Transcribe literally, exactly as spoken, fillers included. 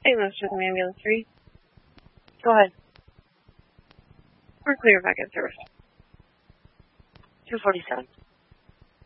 Hey, Mister from Ambulance three. Go ahead. We're clear back at service. two forty-seven.